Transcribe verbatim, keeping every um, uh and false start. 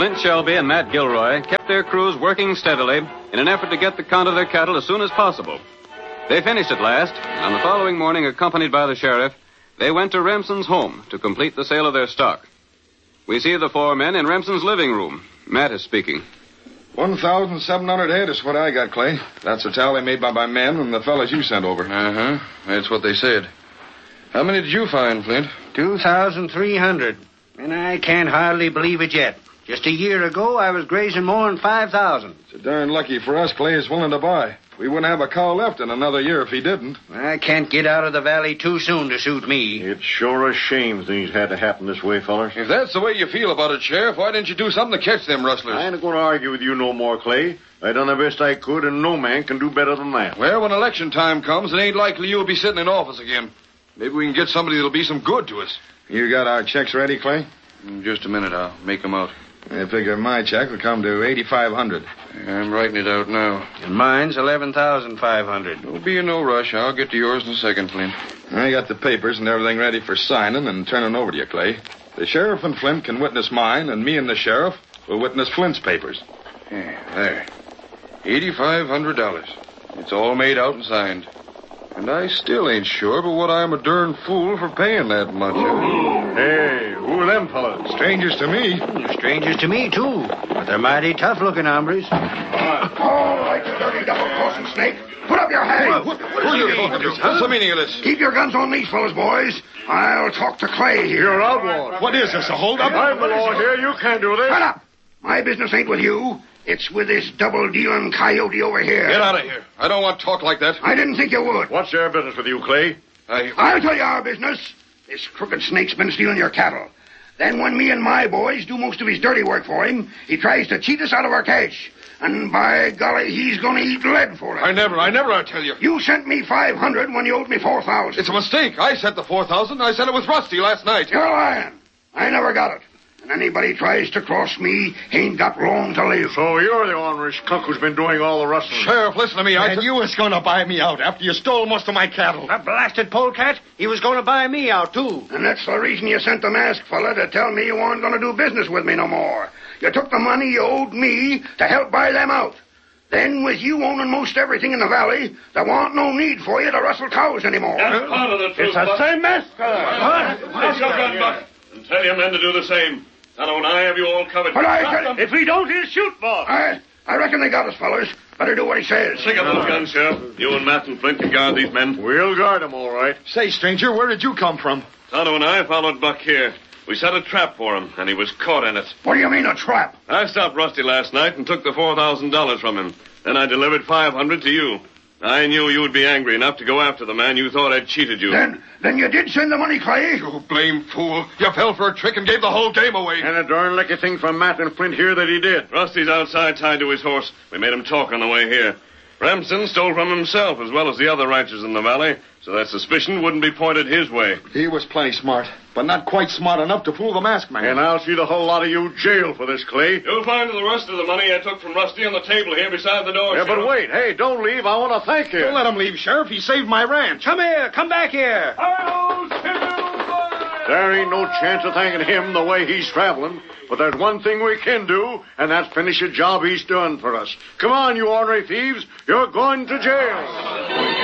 Flint Shelby and Matt Gilroy kept their crews working steadily in an effort to get the count of their cattle as soon as possible. They finished at last, and on the following morning, accompanied by the sheriff, they went to Remsen's home to complete the sale of their stock. We see the four men in Remsen's living room. Matt is speaking. one thousand seven hundred head is what I got, Clay. That's the tally made by my men and the fellas you sent over. Uh-huh. That's what they said. How many did you find, Flint? two thousand three hundred. And I can't hardly believe it yet. Just a year ago, I was grazing more than five thousand. It's darn lucky for us Clay is willing to buy. We wouldn't have a cow left in another year if he didn't. I can't get out of the valley too soon to suit me. It's sure a shame things had to happen this way, fellas. If that's the way you feel about it, Sheriff, why didn't you do something to catch them rustlers? I ain't going to argue with you no more, Clay. I done the best I could, and no man can do better than that. Well, when election time comes, it ain't likely you'll be sitting in office again. Maybe we can get somebody that'll be some good to us. You got our checks ready, Clay? In just a minute, I'll make them out. I figure my check will come to eighty-five hundred. I'm writing it out now. And mine's eleven thousand five hundred. Don't be in no rush. I'll get to yours in a second, Flint. I got the papers and everything ready for signing and turning over to you, Clay. The sheriff and Flint can witness mine, and me and the sheriff will witness Flint's papers. Yeah, there. eighty-five hundred dollars. It's all made out and signed. And I still ain't sure but what I'm a darn fool for paying that much. Hey, who are them fellas? Strangers to me. Strangers to me, too. But they're mighty tough-looking hombres. All right, you dirty double-crossing snake. Put up your hands. What, what, what are you talking about? What's the meaning of this? Keep your guns on these fellas, boys. I'll talk to Clay here. You're outlaws. What is this, a holdup? I'm the law here. You can't do this. Shut up. My business ain't with you. It's with this double-dealing coyote over here. Get out of here. I don't want talk like that. I didn't think you would. What's their business with you, Clay? I... I'll tell you our business. This crooked snake's been stealing your cattle. Then when me and my boys do most of his dirty work for him, he tries to cheat us out of our cash. And by golly, he's going to eat lead for it. I never, I never, I tell you. You sent me five hundred when you owed me four thousand. It's a mistake. I sent the four thousand. I sent it with Rusty last night. You're lying. I never got it. And anybody tries to cross me ain't got long to live. So you're the ornery skunk who's been doing all the rustling. Sheriff, listen to me. I... And you was going to buy me out after you stole most of my cattle. That blasted polecat, he was going to buy me out, too. And that's the reason you sent the masked fella to tell me you weren't going to do business with me no more. You took the money you owed me to help buy them out. Then, with you owning most everything in the valley, there wasn't no need for you to rustle cows anymore. That's part of the truth, It's the Buck. same mess. What? Take your gun, Buck, and tell your men to do the same. Not only I have you all covered. But I tell you... If we don't, he'll shoot, boss. I, I reckon they got us, fellas. Better do what he says. Stick up those guns, Sheriff. You and Matt and Flint can guard these men. We'll guard them, all right. Say, stranger, where did you come from? Tonto and I followed Buck here. We set a trap for him, and he was caught in it. What do you mean, a trap? I stopped Rusty last night and took the four thousand dollars from him. Then I delivered five hundred to you. I knew you would be angry enough to go after the man you thought had cheated you. Then, then you did send the money, Clay? You blame fool. You fell for a trick and gave the whole game away. And a darn lucky thing from Matt and Flint here that he did. Rusty's outside tied to his horse. We made him talk on the way here. Remsen stole from himself as well as the other ranchers in the valley, so that suspicion wouldn't be pointed his way. He was plenty smart, but not quite smart enough to fool the masked man. And I'll see the whole lot of you jailed for this, Clay. You'll find the rest of the money I took from Rusty on the table here beside the door. Yeah, but Sheriff. wait. Hey, don't leave. I want to thank you. Don't let him leave, Sheriff. He saved my ranch. Come here, come back here. There ain't no chance of thanking him the way he's traveling. But there's one thing we can do, and that's finish a job he's done for us. Come on, you ornery thieves. You're going to jail.